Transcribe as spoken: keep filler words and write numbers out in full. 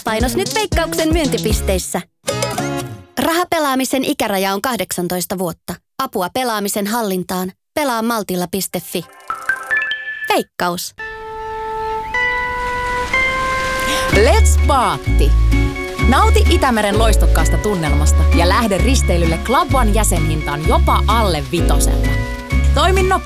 Painos nyt Veikkauksen myyntipisteissä. Rahapelaamisen ikäraja on kahdeksantoista vuotta. Apua pelaamisen hallintaan. Pelaa maltilla piste fi. Veikkaus. Let's Paatti! Nauti Itämeren loistokkaasta tunnelmasta ja lähde risteilylle Club One jäsenhintaan jopa alle vitosella. Toimi nopeasti